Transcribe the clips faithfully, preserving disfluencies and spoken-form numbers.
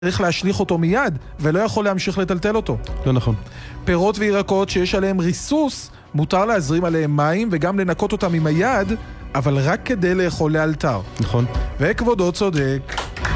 צריך להשליך אותו מיד, ולא יכול להמשיך לטלטל אותו. לא נכון. פירות וירקות שיש עליהם ריסוס, מותר להזרים עליהם מים וגם לנקות אותם עם היד, אבל רק כדי לאכול לאלתר. נכון. וכבודו צודק.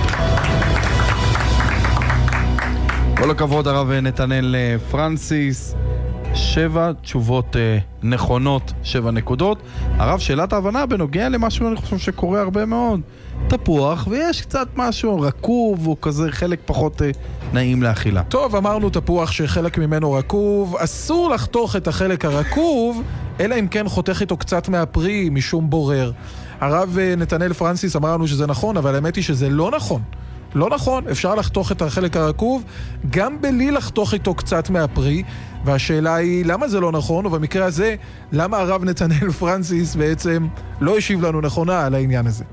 כל הכבוד הרב נתנאל פרנסיס. שבע תשובות אה, נכונות, שבע נקודות. הרב, שאלת ההבנה בנוגע למשהו אני חושב שקורה הרבה מאוד. תפוח, ויש קצת משהו רקוב, הוא כזה חלק פחות אה, נעים לאכילה. טוב, אמרנו תפוח שחלק ממנו רקוב. אסור לחתוך את החלק הרקוב, אלא אם כן חותך איתו קצת מהפרי משום בורר. הרב נתנאל פרנסיס אמרנו שזה נכון, אבל האמת היא שזה לא נכון. לא נכון, אפשר לחתוך את החלק הרקוב גם בלי לחתוך איתו קצת מהפרי, והשאלה היא למה זה לא נכון, ובמקרה הזה למה הרב נתנאל פרנסיס בעצם לא השיב לנו נכונה על העניין הזה.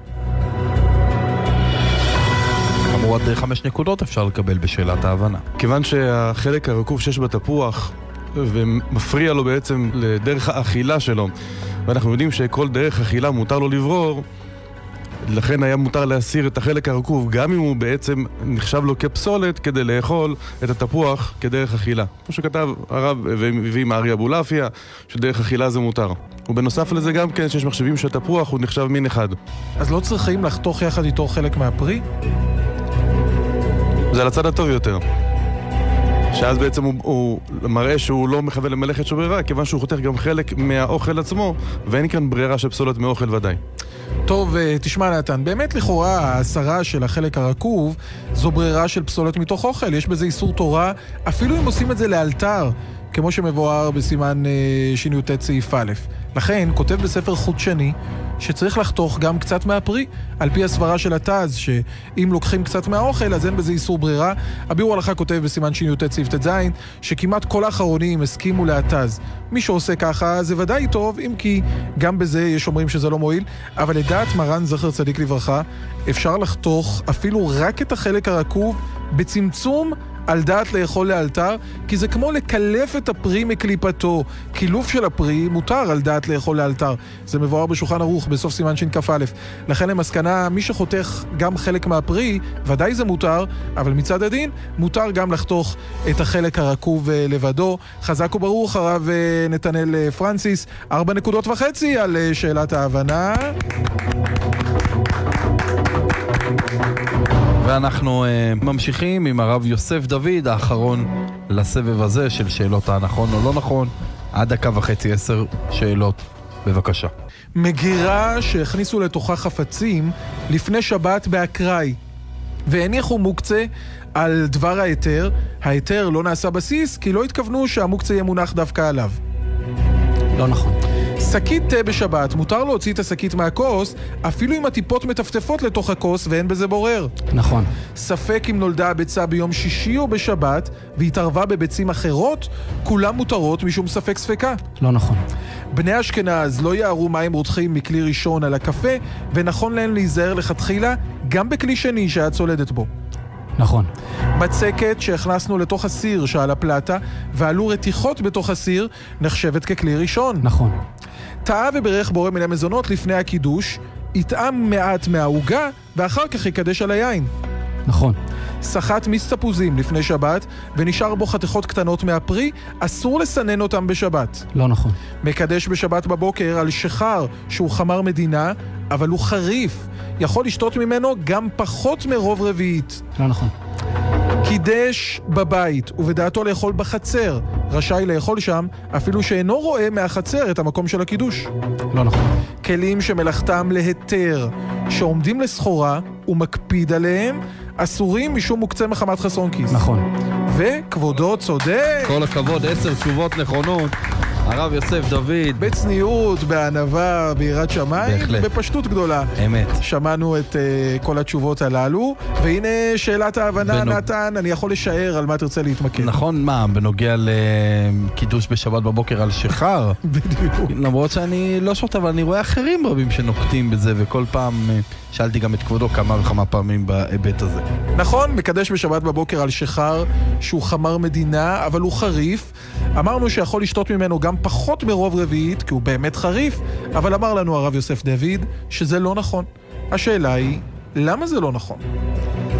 כמובן חמש נקודות אפשר לקבל בשאלת ההבנה. כיוון שהחלק הרקוב שיש בתפוח ומפריע לו בעצם לדרך האכילה שלו, ואנחנו יודעים שכל דרך אכילה מותר לו לברור, לכן היה מותר להסיר את החלק הרקוב, גם אם הוא בעצם נחשב לו כפסולת, כדי לאכול את התפוח כדרך אכילה. כמו שכתב הרב והביא מארי אבולעפיה, שדרך אכילה זה מותר. ובנוסף לזה גם כן, שיש מחשבים שהתפוח הוא נחשב מין אחד. אז לא צריכים לחתוך יחד איתו חלק מהפרי? זה על הצד הטוב יותר. שאז בעצם הוא, הוא מראה שהוא לא מכוון למלאכת שום ברירה, כיוון שהוא חותך גם חלק מהאוכל עצמו, ואין כאן ברירה של פסולת מאוכל ודאי. טוב, תשמע נתן, באמת לכאורה ההסרה של החלק הרקוב זו ברירה של פסולת מתוך אוכל, יש בזה איסור תורה, אפילו אם עושים את זה לאלתר, כמו שמבואר בסימן שי"ט סעיף א'. לכן כותב בספר חודשני שצריך לחתוך גם קצת מהפרי, על פי הסברה של התז, שאם לוקחים קצת מהאוכל אז אין בזה איסור ברירה. הביאור הלכה כותב בסימן שי"ט סעיף ט"ז שכמעט כל האחרונים הסכימו להתז. מי שעושה ככה זה ודאי טוב, אם כי גם בזה יש אומרים שזה לא מועיל, אבל לדעת מרן זכר צדיק לברכה אפשר לחתוך אפילו רק את החלק הרקוב בצמצום, על דעת לאכול לאלתר, כי זה כמו לקלף את הפרי מקליפתו. קילוף של הפרי מותר על דעת לאכול לאלתר. זה מבואר בשולחן ערוך בסוף סימן שכ"א. לכן למסקנה, מי שחותך גם חלק מהפרי, ודאי זה מותר, אבל מצד הדין, מותר גם לחתוך את החלק הרקוב לבדו. חזק וברוך הרב נתנאל פרנסיס, ארבע נקודות וחצי על שאלת ההבנה. ואנחנו uh, ממשיכים עם הרב יוסף דוד, האחרון לסבב הזה של שאלות הנכון או לא נכון. עד דקה וחצי, עשר שאלות, בבקשה. מגירה שהכניסו לתוכה חפצים לפני שבת באקראי, והניחו מוקצה על דבר ההיתר. ההיתר לא נעשה בסיס, כי לא התכוונו שהמוקצה יהיה מונח דווקא עליו. לא נכון. שקית תה בשבת, מותר להוציא את השקית מהכוס, אפילו אם הטיפות מטפטפות לתוך הכוס ואין בזה בורר. נכון. ספק אם נולדה הביצה ביום שישי או בשבת, והתערבה בביצים אחרות, כולם מותרות משום ספק ספקה. לא נכון. בני אשכנז לא יערו מים רותחים מכלי ראשון על הקפה, ונכון להם להיזהר לכתחילה גם בכלי שני שאת צולדת בו. נכון. מצקת שהכנסנו לתוך הסיר שעל הפלטה ועלו רתיחות בתוך הסיר נחשבת ככלי ראשון. נכון. טעה וברך בורא מן המזונות לפני הקידוש, יטעם מעט מהעוגה ואחר כך יקדש על היין. נכון. סחט מיץ תפוזים לפני שבת ונשאר בו חתיכות קטנות מהפרי, אסור לסנן אותם בשבת. לא נכון. מקדש בשבת בבוקר על שחר שהוא חמר מדינה, אבל הוא חריף, יכול לשתות ממנו גם פחות מרוב רביעית. לא נכון. קידש בבית ובדעתו לאכול בחצר, רשאי לאכול שם אפילו שאינו רואה מהחצר את המקום של הקידוש. לא נכון. כלים שמלאכתם להיתר שעומדים לסחורה ומקפיד עליהם, אסורים משום מוקצה מחמת חסרון כיס. נכון. וכבודו צודק. כל הכבוד, עשר תשובות נכונות. הרב יוסף דוד. בצניעות, בענווה, ביראת שמיים, בהחלט. בפשטות גדולה. אמת. שמענו את uh, כל התשובות הללו, והנה שאלת ההבנה, בנו... נתן, אני יכול לשער על מה תרצה להתמקד. נכון, מה? בנוגע לקידוש בשבת בבוקר על שחר? בדיוק. למרות שאני לא שוט, אבל אני רואה אחרים רבים שנוקטים בזה, וכל פעם שאלתי גם את כבודו כמה וכמה פעמים בהיבט הזה. נכון, מקדש בשבת בבוקר על שחר שהוא חמר מדינה, אבל הוא חריף. אמרנו שיכול לשתות ממנו גם פחות מרוב רביעית, כי הוא באמת חריף, אבל אמר לנו הרב יוסף דוד שזה לא נכון. השאלה היא, למה זה לא נכון?